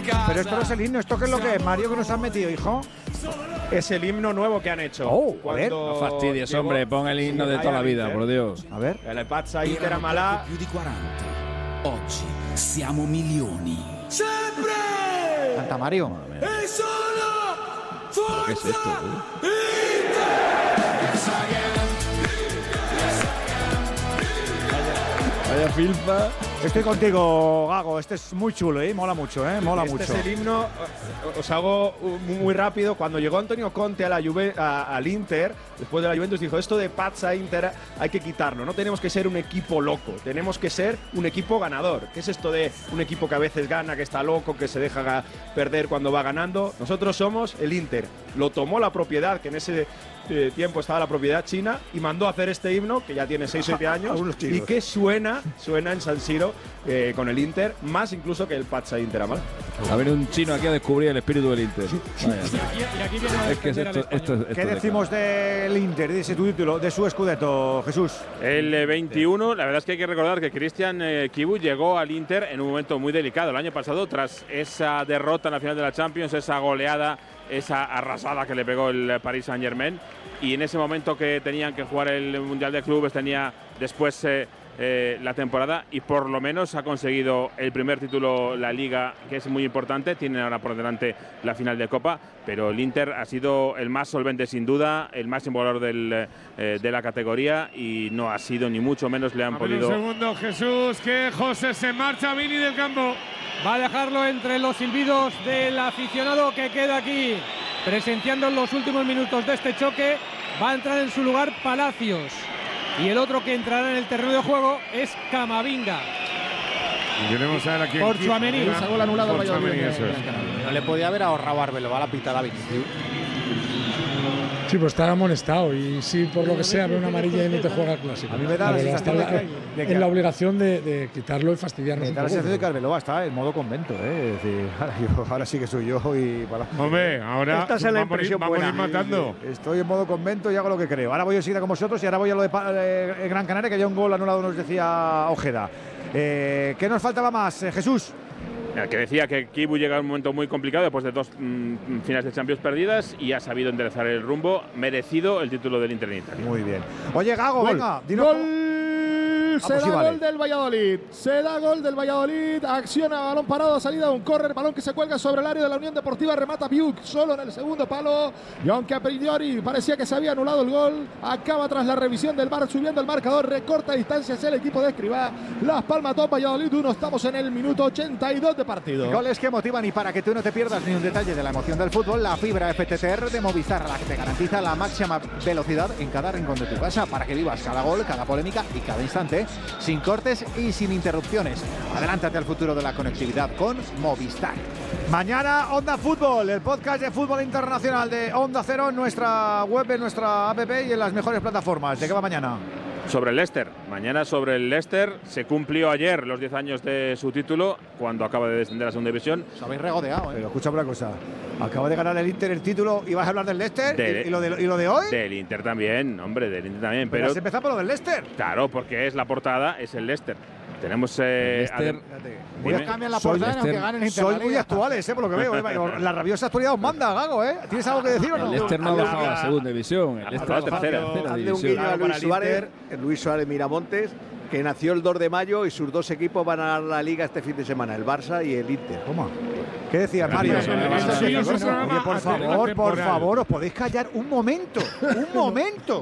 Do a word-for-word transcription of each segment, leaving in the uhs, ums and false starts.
Pero esto no es el himno, ¿esto qué es lo que es, Mario, que nos han metido, hijo? Es el himno nuevo que han hecho. Oh, a ver. No fastidies, hombre, pon el himno de toda la vida, por Dios. A ver. El Pazza Inter a Malà. Più di quaranta. Oggi siamo milioni. Canta Mario. ¿Qué es esto, tío? Vaya filfa. Estoy contigo, Gago. Este es muy chulo, ¿eh? Mola mucho, ¿eh? Mola este mucho. Es el himno. Os hago muy rápido. Cuando llegó Antonio Conte a la Juve, a, al Inter, después de la Juventus, dijo: esto de Pazza Inter hay que quitarlo. No tenemos que ser un equipo loco, tenemos que ser un equipo ganador. ¿Qué es esto de un equipo que a veces gana, que está loco, que se deja perder cuando va ganando? Nosotros somos el Inter. Lo tomó la propiedad, que en ese eh, tiempo estaba la propiedad china, y mandó a hacer este himno, que ya tiene seis o siete años, y que suena, suena en San Siro eh, con el Inter, más incluso que el Pazza Inter a Malà. A ver, un chino aquí a descubrir el espíritu del Inter. Vaya. Y aquí viene a Es que es defender esto, al esto, esto ¿Qué de decimos del Inter, de ese título, de su Scudetto, Jesús? El eh, veintiuno, la verdad es que hay que recordar que Christian eh, Kibu llegó al Inter en un momento muy delicado el año pasado, tras esa derrota en la final de la Champions, esa goleada, esa arrasada que le pegó el Paris Saint-Germain, y en ese momento que tenían que jugar el Mundial de Clubes, tenía después eh, eh, la temporada, y por lo menos ha conseguido el primer título, la Liga, que es muy importante. Tienen ahora por delante la final de Copa, pero el Inter ha sido el más solvente sin duda, el máximo valor del, eh, de la categoría, y no ha sido ni mucho menos le han A ver, podido… un segundo, Jesús, que José se marcha, Vini del campo. Va a dejarlo entre los silbidos del aficionado que queda aquí, presenciando en los últimos minutos de este choque. Va a entrar en su lugar Palacios. Y el otro que entrará en el terreno de juego es Camavinga. Queremos saber a quién. Por Tchouaméni. Ese gol anulado al Valladolid. Eso es. No le podía haber ahorrado Arbeloa a la pitada a Vinicius. Sí, pues estaba amonestado y si por lo que sea ve una amarilla y no te juega el clásico. A mí me da la verdad, sensación está de que- de que- en la obligación de, de quitarlo y fastidiarnos Me un da la poco. sensación de que Arbeloa está en modo convento, ¿eh? Es decir, ahora, yo, ahora sí que soy yo y para. Hombre, ahora Esta es la vamos a ir- impresión vamos a ir buena. matando. Estoy en modo convento y hago lo que creo. Ahora voy a seguir con vosotros y ahora voy a lo de Pa- eh, Gran Canaria, que había un gol anulado, nos decía Ojeda. Eh, ¿Qué nos faltaba más, eh, Jesús? El que decía que Kibu llega a un momento muy complicado después de dos mm, finales de Champions perdidas, y ha sabido enderezar el rumbo. Merecido el título del Inter en Italia. Muy bien. Oye, Gago, Gol. venga, dinos Gol. cómo- Se Vamos, da sí, vale. gol del Valladolid. Se da gol del Valladolid. Acciona balón parado, salida de un córner, balón que se cuelga sobre el área de la Unión Deportiva. Remata Biuk solo en el segundo palo. Y aunque a priori parecía que se había anulado el gol, acaba tras la revisión del V A R subiendo el marcador. Recorta distancias el equipo de Escribá. Las Palmas dos, Valladolid uno. Estamos en el minuto ochenta y dos de partido. Goles que motivan, y para que tú no te pierdas ni un detalle de la emoción del fútbol, la fibra F T T R de Movistar, la que te garantiza la máxima velocidad en cada rincón de tu casa para que vivas cada gol, cada polémica y cada instante sin cortes y sin interrupciones. Adelántate al futuro de la conectividad con Movistar. Mañana Onda Fútbol, el podcast de fútbol internacional de Onda Cero en nuestra web, en nuestra app y en las mejores plataformas. ¿De qué va mañana? Sobre el Leicester. Mañana sobre el Leicester. Se cumplió ayer los diez años de su título, cuando acaba de descender a segunda división. Os habéis regodeado, ¿eh? Pero escucha una cosa. Acaba de ganar el Inter el título y vas a hablar del Leicester. De- ¿Y, y lo de, ¿Y lo de hoy? Del Inter también, hombre, del Inter también. Pero Pero has empezado por lo del Leicester. claro, porque es la portada, es el Leicester. Tenemos… Eh, Leicester. adem- Voy a Dime. cambiar la Soy portada aunque Leicester. ganen Inter. Soy muy actuales, ¿eh? Por lo que veo. ¿eh? La rabiosa actualidad os manda, Gago, ¿eh? ¿Tienes algo que decir o no? El Leicester no ha bajado a la segunda división. El Leicester la está en tercera. tercera Hazle Hazle un división. guiño a Claro, Luis para el Suárez, Inter. Luis Suárez Miramontes, que nació el dos de mayo y sus dos equipos van a ganar la Liga este fin de semana, el Barça y el Inter. Toma. ¿Qué decías, Mario? Gracias, Oye, gracias. Oye, Sí, es un programa por a favor, tema por temporal. favor, os podéis callar un momento. Un momento.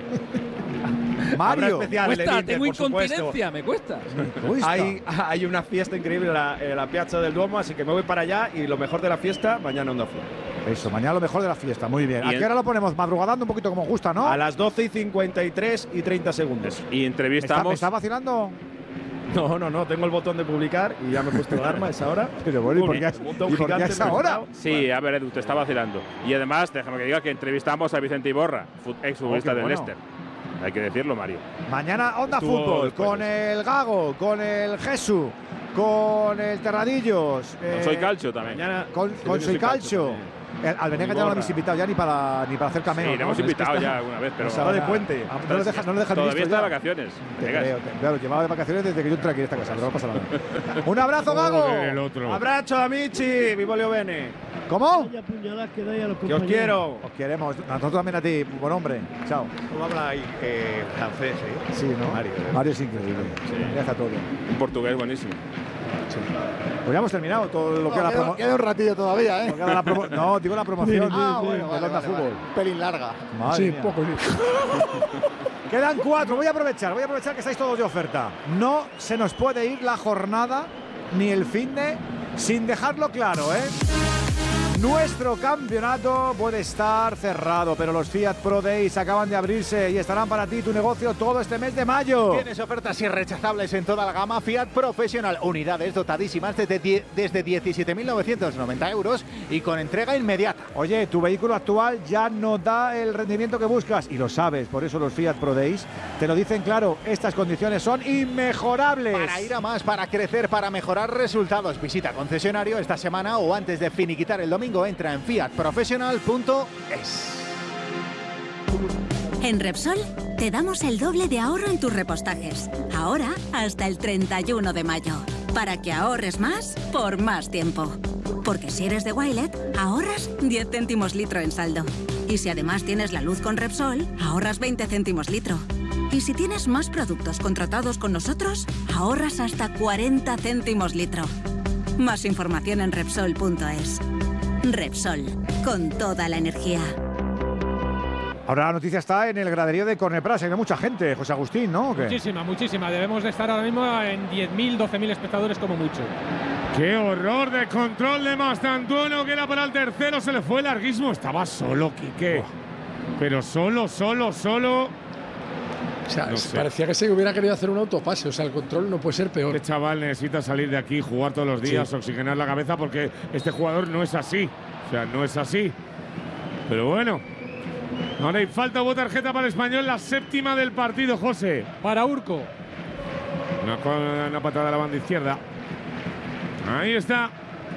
Mario. Habrá especial del Cuesta, Inter, tengo por supuesto. incontinencia, me cuesta. Hay, hay una fiesta increíble en la, en la Piazza del Duomo, así que me voy para allá, y lo mejor de la fiesta, mañana Onda Fútbol. Eso, mañana lo mejor de la fiesta. Muy bien. Y ¿A el- qué hora lo ponemos? Madrugadando un poquito como gusta, ¿no? A las doce y cincuenta y tres y treinta segundos. Y ¿Me está, entrevistamos… ¿Me está vacilando? No, no, no, tengo el botón de publicar y ya me he puesto el arma a esa hora. Pero bueno, ¿y por qué, Un botón ¿y por qué a gigante esa me he hora? quitado. Sí, a ver, Edu, te está vacilando. Y además, déjame que diga que entrevistamos a Vicente Iborra, ex futbolista Oh, qué del bueno. Leicester. Hay que decirlo, Mario. Mañana Onda Estuvo Fútbol después con de el Gago, con el Jesús, con el Terradillos. Con eh, Soy Calcio también. Mañana Con, sí, con yo Soy Calcio. también. El, al Venegas ya no lo hemos invitado ya ni para, ni para hacer cameo. Sí, ¿no? lo hemos invitado ya alguna vez, pero… Estaba de puente. Ah, no lo dejas, no lo dejas Todavía listo está ya. de vacaciones. Te creo, te, claro, llevaba de vacaciones desde que yo entré aquí en esta casa, pero no pasa nada. ¡Un abrazo, Gago! El otro. ¡Abrazo, amici! ¡Vivo Leo Bene! ¿Cómo? Vaya puñaladas que dais a los ¡Que os compañeros. quiero! Os queremos. A nosotros también a ti, buen hombre. Chao. ¿Cómo habla ahí eh, francés, eh? Sí, ¿no? Mario. ¿eh? Mario es increíble. Sí. Deja todo. Un portugués buenísimo. Sí. Pues ya hemos terminado todo lo que No, era la queda, promo- queda un ratillo todavía, ¿eh? lo que era la promo- No, digo la promoción Ah, bueno, del vale, Onda vale, Fútbol. vale. Pelín larga. Madre Sí, mía. poco. Quedan cuatro. Voy a aprovechar, voy a aprovechar que estáis todos de oferta. No se nos puede ir la jornada ni el finde sin dejarlo claro, ¿eh? Nuestro campeonato puede estar cerrado, pero los Fiat Pro Days acaban de abrirse y estarán para ti tu negocio todo este mes de mayo. Tienes ofertas irrechazables en toda la gama Fiat Professional. Unidades dotadísimas desde, die- desde diecisiete mil novecientos noventa euros y con entrega inmediata. Oye, tu vehículo actual ya no da el rendimiento que buscas y lo sabes, por eso los Fiat Pro Days te lo dicen claro, estas condiciones son inmejorables. Para ir a más, para crecer, para mejorar resultados. Visita concesionario esta semana o antes de finiquitar el domingo entra en fiat professional punto es. En Repsol te damos el doble de ahorro en tus repostajes. Ahora hasta el treinta y uno de mayo. Para que ahorres más por más tiempo. Porque si eres de Wilet, ahorras diez céntimos litro en saldo. Y si además tienes la luz con Repsol, ahorras veinte céntimos litro. Y si tienes más productos contratados con nosotros, ahorras hasta cuarenta céntimos litro. Más información en Repsol punto es. Repsol, con toda la energía. Ahora la noticia está en el graderío de Cornepras, hay mucha gente, José Agustín, ¿no? ¿O qué? Muchísima, muchísima. Debemos de estar ahora mismo en diez mil, doce mil espectadores como mucho. ¡Qué horror de control de Mastantuono, que era para el tercero! Se le fue larguísimo. Estaba solo, Quique. Pero solo, solo, solo… O sea, No sé. parecía que se hubiera querido hacer un autopase. O sea, el control no puede ser peor. Este chaval necesita salir de aquí, jugar todos los días, Sí. oxigenar la cabeza, porque este jugador no es así. O sea, no es así. Pero bueno. Ahora hay falta, hubo tarjeta para el Español, la séptima del partido, José. Para Urco. Una, co- una patada a la banda izquierda. Ahí está.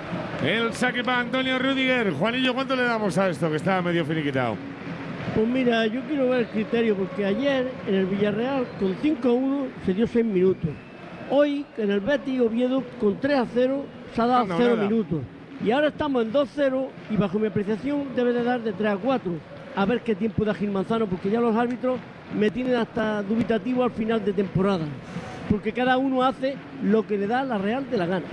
El saque para Antonio Rüdiger. Juanillo, ¿cuánto le damos a esto que está medio finiquitado? Pues mira, yo quiero ver el criterio porque ayer en el Villarreal con cinco a uno se dio seis minutos. Hoy en el Betis Oviedo con tres a cero se ha dado Ah, no, cero nada. minutos. Y ahora estamos en dos cero y bajo mi apreciación debe de dar de tres a cuatro. A ver qué tiempo da Gil Manzano porque ya los árbitros me tienen hasta dubitativo al final de temporada. Porque cada uno hace lo que le da la Real de la gana.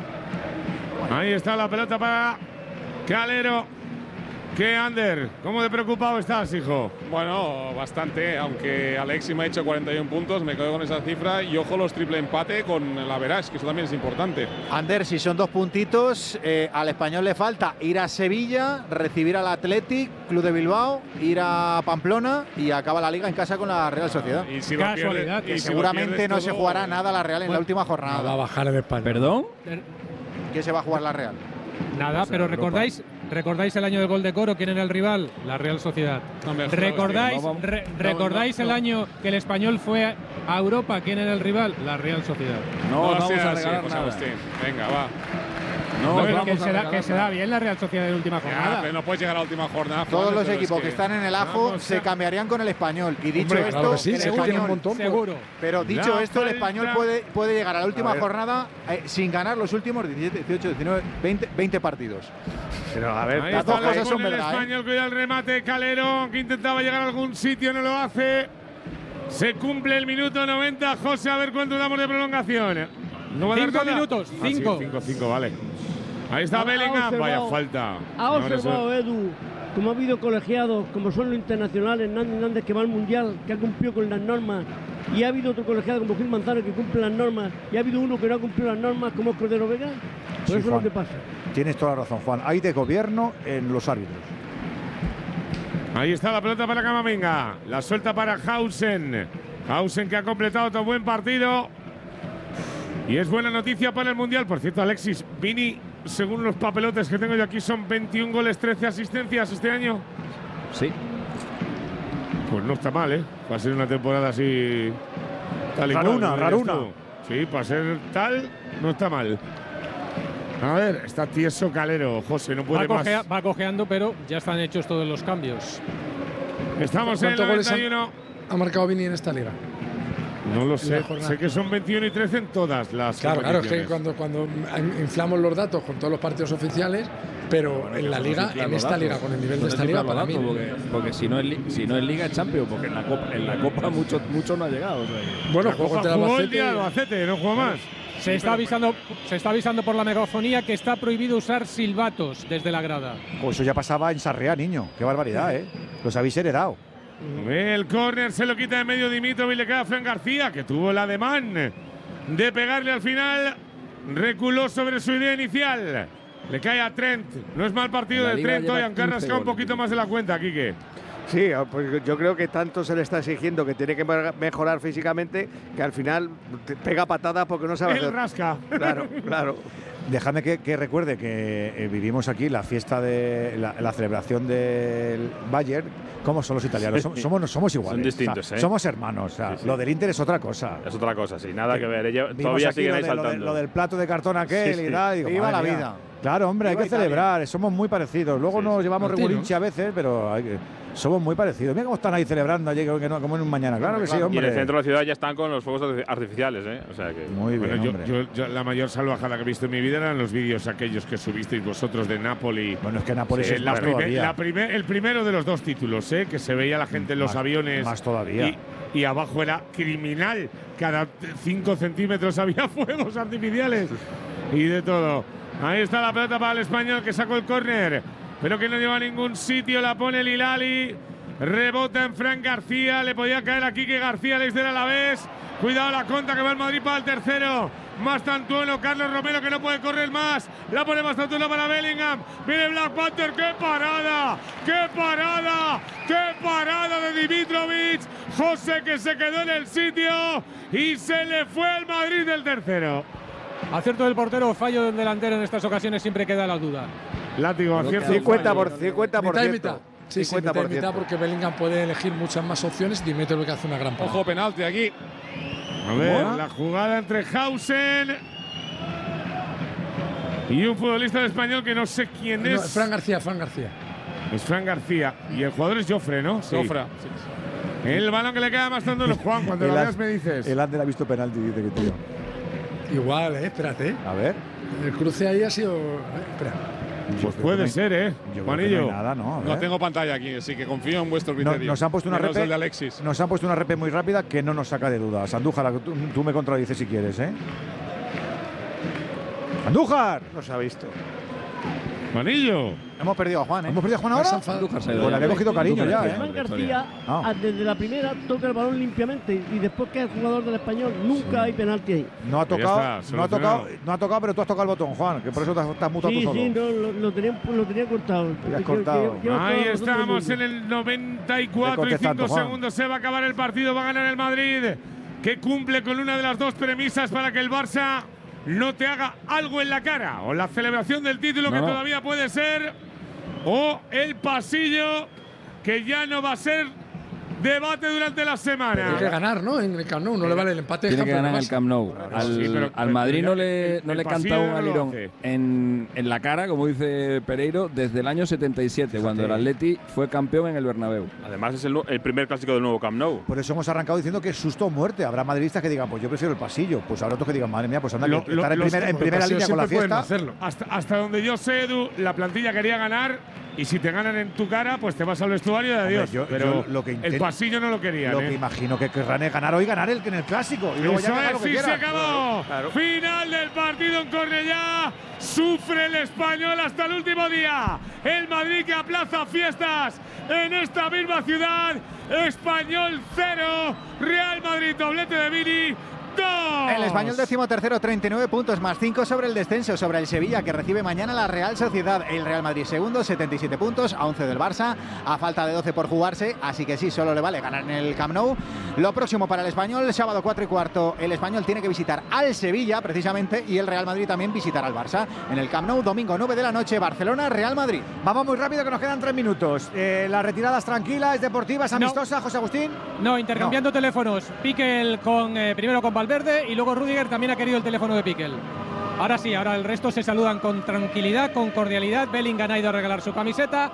Ahí está la pelota para Calero. ¿Qué, Ander? ¿Cómo de preocupado estás, hijo? Bueno, bastante, aunque Alexis me ha hecho cuarenta y uno puntos, me quedo con esa cifra y ojo los triple empate con la Verás, que eso también es importante. Ander, si son dos puntitos, eh, al Español le falta ir a Sevilla, recibir al Athletic, Club de Bilbao, ir a Pamplona y acaba la liga en casa con la Real Sociedad. Y si lo Casualidad, pierdes- que y si lo Seguramente pierdes no se todo- jugará nada la Real en la Bueno, última No va a jornada. bajar en España. ¿Perdón? ¿Qué se va a jugar la Real? Nada, pero recordáis, recordáis el año del gol de Coro, ¿quién era el rival? La Real Sociedad. No me jodas, ¿Recordáis, tío, vamos. re- No, recordáis no, el no. año que el Español fue a Europa? ¿Quién era el rival? La Real Sociedad. No, No, vamos sea a así, regalar José nada. Agustín. Venga, va. No, Bueno, vamos que, a se da, regalar que se nada. da bien la Real Sociedad en última Ya, jornada. pero no puedes llegar a la última jornada. Todos Juan, los pero es equipos que- que están en el ajo Vamos se a- cambiarían con el Español. Y dicho Hombre, esto, claro que sí, el sí, es que tiene un Español, montón. pues. Seguro. pero dicho La esto, el falta- Español puede, puede llegar a la última A ver. jornada eh, sin ganar los últimos diecisiete, dieciocho, diecinueve, veinte, veinte partidos. Pero a ver, Ahí las está dos la cosas con son el verdad, ¿eh? Español, cuida el remate, Calero, que intentaba llegar a algún sitio, no lo hace. Se cumple el minuto noventa, José, a ver cuánto damos de prolongación. ¿No va a dar Cinco nada? minutos, Ah, sí, cinco. cinco, cinco, vale. Ahí está Ha- ha Bellingham, vaya observado- falta. Ha No, eso- observado Edu como ha habido colegiados, como son los internacionales, Hernández Hernández que va al Mundial, que ha cumplido con las normas, y ha habido otro colegiado como Gil Manzano que cumple las normas, y ha habido uno que no ha cumplido las normas como es Cordero Vega. Por Sí, eso es Juan. lo que pasa. tienes toda la razón, Juan. Hay de gobierno en los árbitros. Ahí está la pelota para Camavinga. La suelta para Hausen. Hausen que ha completado otro buen partido. Y es buena noticia para el Mundial. Por cierto, Alexis, Vini, según los papelotes que tengo yo aquí, son veintiún goles, trece asistencias este año. Sí. Pues no está mal, ¿eh? Va a ser una temporada así… Tal y cual, Raruna, ¿no dirías raruna. tú? Sí, para ser tal, no está mal. A ver, está tieso Calero, José, no puede va, más. cojea, va cojeando, pero ya están hechos todos los cambios. Estamos en el noventa y uno. Ha marcado Vini en esta liga. No lo sé, sé que son veintiuno y trece en todas las Claro, claro, es que competiciones. cuando, cuando inflamos los datos con todos los partidos oficiales, pero Bueno, en la que liga, son en esta datos. liga, con el nivel de Son esta liga, inflar para los mí. datos, Porque, porque si, no es, li- si no es Liga es Champions, porque en la Copa, en la Copa mucho, mucho no ha llegado. O sea que- Bueno, La jugó Copa contra el jugó el Albacete. día del Albacete, no jugó más. Se está, avisando, se está avisando por la megafonía que está prohibido usar silbatos desde la grada. Pues eso ya pasaba en Sarriá, niño. Qué barbaridad, ¿eh? Los habéis heredado. El córner se lo quita de medio Dimitrovic, le queda a Fran García, que tuvo el ademán de pegarle al final. Reculó sobre su idea inicial. Le cae a Trent. No es mal partido La de Liga Trent lleva hoy, aunque ha quince rascado un goles, poquito más de la cuenta, Quique. Sí, pues yo creo que tanto se le está exigiendo que tiene que mejorar físicamente que al final te pega patadas porque no sabe Él hacer. rasca. Claro, claro. Dejadme que, que recuerde que eh, vivimos aquí la fiesta de la, la celebración del Bayern. ¿Cómo son los italianos? Somos, somos, somos iguales. Son distintos, o sea, ¿eh? Somos hermanos. O sea, Sí, sí. Lo del Inter es otra cosa. Es otra cosa, sí, nada que ver. Ella- Vimos todavía aquí siguen lo ahí de- lo de- saltando. Lo del plato de cartón aquel Sí, sí. y tal. Digo, Viva madre la mía. vida. Claro, hombre, Viva hay que Italia. celebrar. Somos muy parecidos. Luego nos llevamos Martín, regulinchi a veces, pero hay que- somos muy parecidos. Mira cómo están ahí celebrando allí, que no- como en un mañana. Claro que sí, Y en hombre. el centro de la ciudad ya están con los fuegos arti- artificiales, ¿eh? O sea que. Muy bien, Bueno, yo, hombre. yo- yo la mayor salvajada que he visto en mi vida eran los vídeos aquellos que subisteis vosotros de Napoli. Bueno, es que Napoli Sí, es la más primer- todavía. la primer- el primero de los dos títulos, ¿eh? Que se veía la gente en los Más- aviones. más todavía. Y, y abajo era criminal. Cada cinco centímetros había fuegos artificiales. Y de todo. Ahí está la pelota para el español que sacó el córner. Pero que no lleva a ningún sitio. La pone el Hilali. Rebota en Fran García. Le podía caer aquí que García le del Alavés. Cuidado la contra que va el Madrid para el tercero. Mastantuono, Carlos Romero que no puede correr más. La pone Mastantuono para Bellingham. Viene Black Panther. ¡Qué parada! ¡Qué parada! ¡Qué parada de Dimitrovic! José que se quedó en el sitio y se le fue al Madrid del tercero. Acierto del portero, fallo del delantero en estas ocasiones siempre queda la duda. Látigo, acierto. cincuenta por cincuenta por Mitad y ciento. mitad. Sí, sí, mitad y mitad, porque Bellingham puede elegir muchas más opciones y Dimitrovic que hace una gran parada. Ojo, penalti aquí. A ver, la jugada entre Hausen y un futbolista del español que no sé quién No, es. Fran García, Fran García. Es Fran García. Y el jugador es Jofre, ¿no? Sí. Jofre. El balón que le queda más tanto Juan, cuando El lo As- veas me dices. El Ander ha visto penalti, dice que tío. Igual, eh, espérate. A ver. El cruce ahí ha sido. eh, espera. Pues puede ser, ¿eh? Yo creo que Juanillo. no hay nada, ¿no? A No ver. tengo pantalla aquí, así que confío en vuestro No- criterio. nos han puesto una Menos repe. el de Alexis. Nos han puesto una repe muy rápida que no nos saca de dudas. Andújar, tú, tú me contradices si quieres, ¿eh? ¡Andújar! No se ha visto. Juanillo. Hemos perdido a Juan, ¿eh? ¿Hemos perdido a Juan ahora? Andújar se ha ido Pues le ya. había cogido cariño ya, ¿eh? Fran García, Ah. a- desde la primera, toca el balón limpiamente y después que es el jugador del español, nunca hay penalti ahí. No ha Pues ya tocado, está, no ha tocado, solucionado. no ha tocado, pero tú has tocado el botón, Juan, que por eso te has, te has mutado Sí, tú solo. sí, no, lo, lo tenía, lo tenía cortado. Ya has Yo- cortado. yo- yo- Ahí yo- estamos en yo- el noventa y cuatro y contestando, cinco Juan. segundos. Se va a acabar el partido. Va a ganar el Madrid, que cumple con una de las dos premisas para que el Barça no te haga algo en la cara. O la celebración del título, No, que no. todavía puede ser. O el pasillo, que ya no va a ser debate durante la semana. Tiene que ganar, ¿no? En el Camp Nou, no le vale el empate. Tiene que deja, ganar en pero el Camp Nou. Al, Sí, pero- al pero Madrid ya no le, el- no el le pasillo canta ya un no lo alirón hace. en, en la cara, como dice Pereiro, desde el año setenta y siete, cuando el Atleti fue campeón en el Bernabéu. Además, es el, nu- el primer clásico del nuevo Camp Nou. Por eso hemos arrancado diciendo que es susto o muerte. Habrá madridistas que digan, pues yo prefiero el pasillo. Pues habrá otros que digan, madre mía, pues anda, Lo- que lo- estar en, los- primer- en el primera pasillo línea con la siempre pueden fiesta. hacerlo. Hasta, hasta donde yo sé, Edu, la plantilla quería ganar. Y si te ganan en tu cara, pues te vas al vestuario de Hombre, adiós. yo- Pero yo lo que el intent- pasillo no lo querían. Lo ¿eh? que imagino que querrán es ganar hoy, ganar el que en el clásico. Y luego Eso ya que haga es, lo que sí, se quiera. acabó. Claro. Final del partido en Cornellá. Sufre el español hasta el último día. El Madrid que aplaza fiestas en esta misma ciudad. Español cero. Real Madrid doblete de Vini. dos. El español decimotercero, treinta y nueve puntos, más cinco sobre el descenso, sobre el Sevilla, que recibe mañana la Real Sociedad. El Real Madrid segundo, setenta y siete puntos, a once del Barça, a falta de doce por jugarse, así que sí, solo le vale ganar en el Camp Nou. Lo próximo para el español, sábado cuatro y cuarto, el español tiene que visitar al Sevilla, precisamente, y el Real Madrid también visitará al Barça. En el Camp Nou, domingo nueve de la noche, Barcelona, Real Madrid. Vamos muy rápido, que nos quedan tres minutos. Eh, la retirada es tranquila, es deportiva, es amistosa, José Agustín. No, intercambiando teléfonos. Piquel con, eh, primero con Valverde y luego Rudiger también ha querido el teléfono de Piquel. Ahora sí, ahora el resto se saludan con tranquilidad, con cordialidad. Bellingham ha ido a regalar su camiseta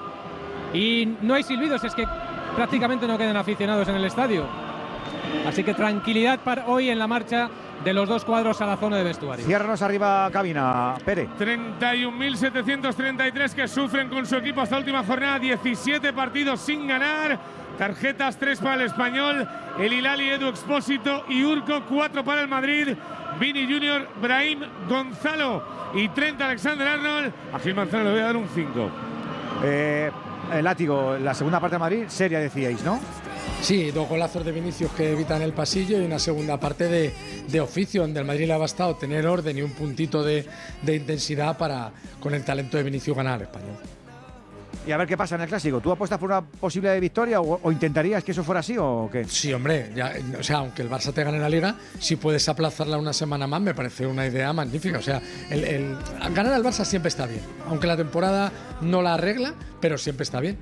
y no hay silbidos, es que prácticamente no quedan aficionados en el estadio. Así que tranquilidad para hoy en la marcha de los dos cuadros a la zona de vestuario. Ciérranos arriba cabina, Pere. treinta y un mil setecientos treinta y tres que sufren con su equipo hasta última jornada, diecisiete partidos sin ganar. Tarjetas, tres para el Español, el Hilali, Edu Expósito y Urco, cuatro para el Madrid. Vini Junior, Brahim, Gonzalo y Trent Alexander-Arnold. A Gil Manzano le voy a dar un cinco. Eh, el látigo, la segunda parte de Madrid, seria decíais, ¿no? Sí, dos golazos de Vinicius que evitan el pasillo y una segunda parte de, de oficio, donde el Madrid le ha bastado tener orden y un puntito de, de intensidad para, con el talento de Vinicius, ganar al Español. Y a ver qué pasa en el Clásico. ¿Tú apuestas por una posible victoria o, o intentarías que eso fuera así o qué? Sí, hombre, ya, o sea, aunque el Barça te gane la Liga, si puedes aplazarla una semana más, me parece una idea magnífica. O sea, el, el, ganar al Barça siempre está bien, aunque la temporada no la arregla, pero siempre está bien.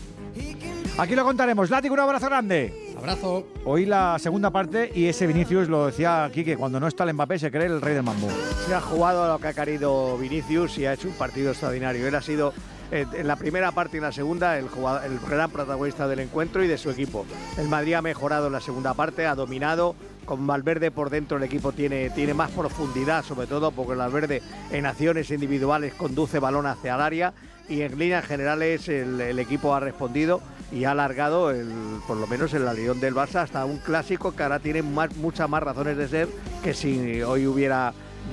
Aquí lo contaremos. Látigo, un abrazo grande. Abrazo. Hoy la segunda parte y ese Vinicius, lo decía aquí, que cuando no está el Mbappé se cree el rey del mambo. Se ha jugado a lo que ha querido Vinicius y ha hecho un partido extraordinario. Él ha sido eh, en la primera parte y en la segunda el, jugador, el gran protagonista del encuentro y de su equipo. El Madrid ha mejorado en la segunda parte, ha dominado. Con Valverde por dentro el equipo tiene, tiene más profundidad, sobre todo porque Valverde en acciones individuales conduce balón hacia el área y en líneas generales el, el equipo ha respondido y ha alargado, el, por lo menos el alión del Barça, hasta un clásico que ahora tiene más, muchas más razones de ser que si hoy hubiera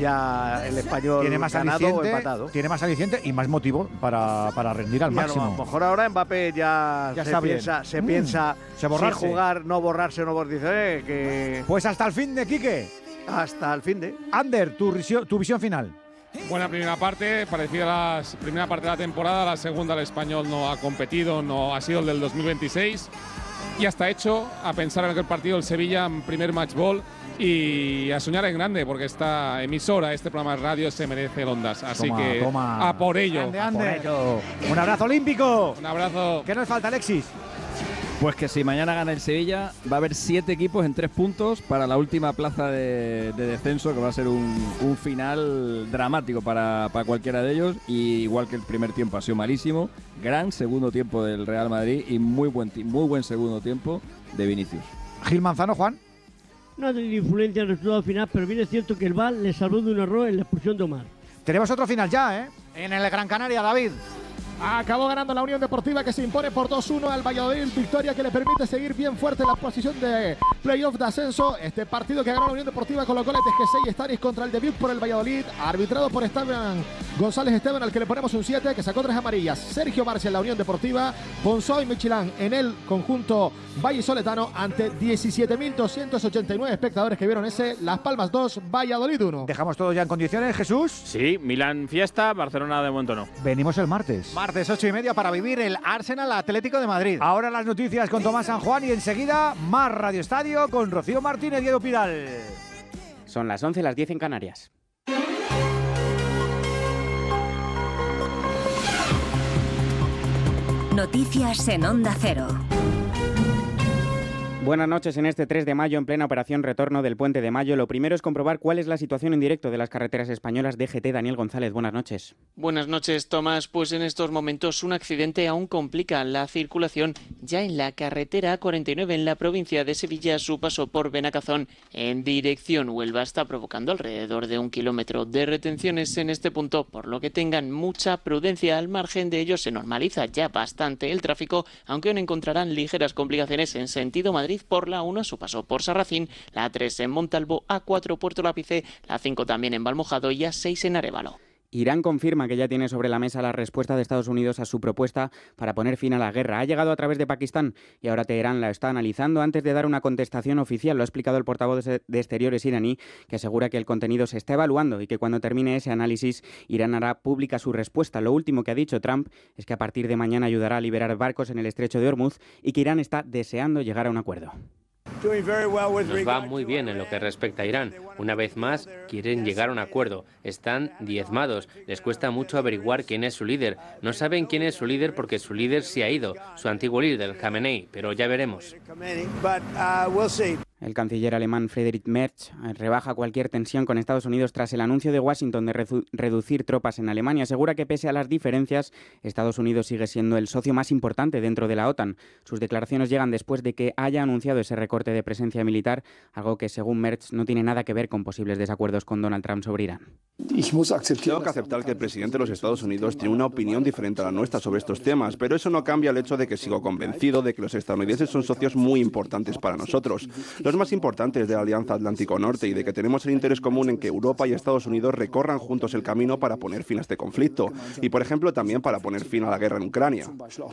ya el Español tiene más ganado aliciente, o empatado. Tiene más aliciente y más motivo para, para rendir al Ya máximo. no, a lo mejor ahora Mbappé ya, Ya se, está piensa, bien. se Mm. piensa Se borrarse. si jugar, no borrarse, no borrarse, eh, que Pues hasta el fin de Quique. Hasta el fin de. Ander, tu, visio- tu visión final. Buena primera parte, parecida a la primera parte de la temporada. La segunda, el Español no ha competido, no ha sido el del dos mil veintiséis. Y hasta hecho a pensar en aquel partido el Sevilla en primer match ball y a soñar en grande, porque esta emisora, este programa de radio se merece el Ondas. Así Toma, que toma. a por ello. Grande, Ander. Un abrazo olímpico. Un abrazo. ¿Qué nos falta, Alexis? Pues que si mañana gana el Sevilla, va a haber siete equipos en tres puntos para la última plaza de, de descenso, que va a ser un, un final dramático para, para cualquiera de ellos. Y igual que el primer tiempo ha sido malísimo, gran segundo tiempo del Real Madrid y muy buen, ti- muy buen segundo tiempo de Vinicius. Gil Manzano, Juan. No ha tenido influencia en el resultado final, pero bien es cierto que el V A R le salvó de un error en la expulsión de Omar. Tenemos otro final ya, ¿eh? En el Gran Canaria, David. Acabó ganando la Unión Deportiva, que se impone por dos uno al Valladolid, victoria que le permite seguir bien fuerte en la posición de playoff de ascenso. Este partido que ganó la Unión Deportiva con los goles de G seis Estaris contra el debut por el Valladolid, arbitrado por Esteban González Esteban, al que le ponemos un siete, que sacó tres amarillas. Sergio Barcia en la Unión Deportiva, Ponzó y Michelán en el conjunto vallisoletano ante diecisiete mil doscientos ochenta y nueve espectadores que vieron ese Las Palmas dos, Valladolid uno. Dejamos todo ya en condiciones, Jesús. Sí, Milán fiesta, Barcelona de momento no. Venimos el martes. Martes ocho y media para vivir el Arsenal Atlético de Madrid. Ahora las noticias con Tomás San Juan y enseguida más Radio Estadio con Rocío Martínez y Edu Pidal. Son las once, las diez en Canarias. Noticias en Onda Cero. Buenas noches. En este tres de mayo, en plena operación retorno del Puente de Mayo, lo primero es comprobar cuál es la situación en directo de las carreteras españolas. D G T, Daniel González, buenas noches. Buenas noches, Tomás. Pues en estos momentos un accidente aún complica la circulación ya en la carretera A cuarenta y nueve en la provincia de Sevilla. Su paso por Benacazón en dirección Huelva está provocando alrededor de un kilómetro de retenciones en este punto, por lo que tengan mucha prudencia. Al margen de ello se normaliza ya bastante el tráfico, aunque aún encontrarán ligeras complicaciones en sentido Madrid por la uno a su paso por Sarracín, la A tres en Montalvo, A cuatro Puerto Lápice, la A cinco también en Valmojado y A seis en Arévalo. Irán confirma que ya tiene sobre la mesa la respuesta de Estados Unidos a su propuesta para poner fin a la guerra. Ha llegado a través de Pakistán y ahora Teherán la está analizando antes de dar una contestación oficial. Lo ha explicado el portavoz de Exteriores iraní, que asegura que el contenido se está evaluando y que cuando termine ese análisis, Irán hará pública su respuesta. Lo último que ha dicho Trump es que a partir de mañana ayudará a liberar barcos en el estrecho de Hormuz y que Irán está deseando llegar a un acuerdo. Nos va muy bien en lo que respecta a Irán. Una vez más, quieren llegar a un acuerdo. Están diezmados. Les cuesta mucho averiguar quién es su líder. No saben quién es su líder porque su líder se ha ido, su antiguo líder, Khamenei, pero ya veremos. El canciller alemán Friedrich Merz rebaja cualquier tensión con Estados Unidos tras el anuncio de Washington de redu- reducir tropas en Alemania. Asegura que pese a las diferencias, Estados Unidos sigue siendo el socio más importante dentro de la OTAN. Sus declaraciones llegan después de que haya anunciado ese recorte de presencia militar, algo que según Merz no tiene nada que ver con posibles desacuerdos con Donald Trump sobre Irán. Tengo que aceptar que el presidente de los Estados Unidos tiene una opinión diferente a la nuestra sobre estos temas, pero eso no cambia el hecho de que sigo convencido de que los estadounidenses son socios muy importantes para nosotros. Los más importantes de la Alianza Atlántico Norte y de que tenemos el interés común en que Europa y Estados Unidos recorran juntos el camino para poner fin a este conflicto y, por ejemplo, también para poner fin a la guerra en Ucrania.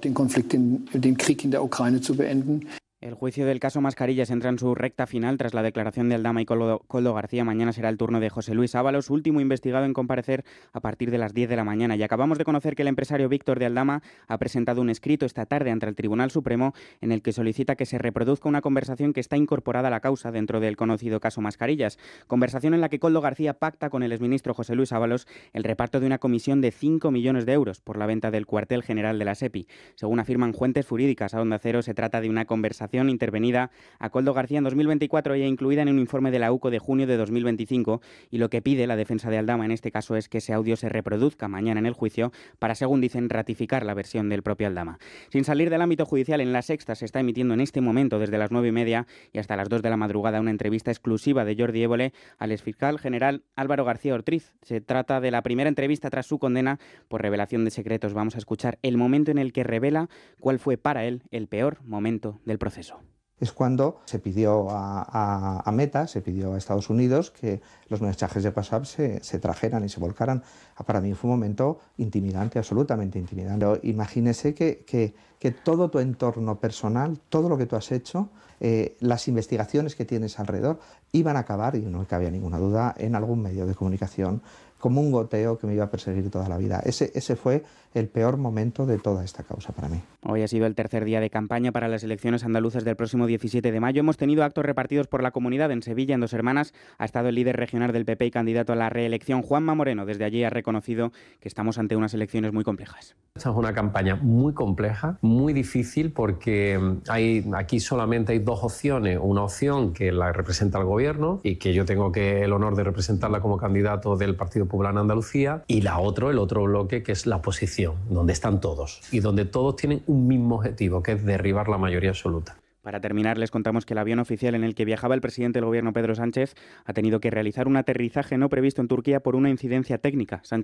El juicio del caso Mascarillas entra en su recta final tras la declaración de Aldama y Coldo, Coldo García. Mañana será el turno de José Luis Ábalos, último investigado en comparecer a partir de las diez de la mañana. Y acabamos de conocer que el empresario Víctor de Aldama ha presentado un escrito esta tarde ante el Tribunal Supremo en el que solicita que se reproduzca una conversación que está incorporada a la causa dentro del conocido caso Mascarillas. Conversación en la que Coldo García pacta con el exministro José Luis Ábalos el reparto de una comisión de cinco millones de euros por la venta del cuartel general de la SEPI. Según afirman fuentes jurídicas a Onda Cero, se trata de una conversación intervenida a Coldo García en dos mil veinticuatro y incluida en un informe de la U C O de junio de dos mil veinticinco, y lo que pide la defensa de Aldama en este caso es que ese audio se reproduzca mañana en el juicio para, según dicen, ratificar la versión del propio Aldama. Sin salir del ámbito judicial, en La Sexta se está emitiendo en este momento desde las nueve y media y hasta las dos de la madrugada una entrevista exclusiva de Jordi Évole al exfiscal general Álvaro García Ortiz. Se trata de la primera entrevista tras su condena por revelación de secretos. Vamos a escuchar el momento en el que revela cuál fue para él el peor momento del proceso. Es cuando se pidió a, a, a Meta, se pidió a Estados Unidos que los mensajes de WhatsApp se, se trajeran y se volcaran. Para mí fue un momento intimidante, absolutamente intimidante. Pero imagínese que, que, que todo tu entorno personal, todo lo que tú has hecho, eh, las investigaciones que tienes alrededor, iban a acabar, y no cabía ninguna duda, en algún medio de comunicación, como un goteo que me iba a perseguir toda la vida. Ese, ese fue el peor momento de toda esta causa para mí. Hoy ha sido el tercer día de campaña para las elecciones andaluzas del próximo diecisiete de mayo. Hemos tenido actos repartidos por la comunidad. En Sevilla, en Dos Hermanas, ha estado el líder regional del P P y candidato a la reelección, Juanma Moreno. Desde allí ha reconocido que estamos ante unas elecciones muy complejas. Esta es una campaña muy compleja, muy difícil, porque hay, aquí solamente hay dos opciones. Una opción que la representa el gobierno y que yo tengo que el honor de representarla como candidato del Partido Popular en Andalucía, y la otro, el otro bloque, que es la oposición, donde están todos y donde todos tienen un mismo objetivo, que es derribar la mayoría absoluta. Para terminar, les contamos que el avión oficial en el que viajaba el presidente del gobierno, Pedro Sánchez, ha tenido que realizar un aterrizaje no previsto en Turquía por una incidencia técnica. Sánchez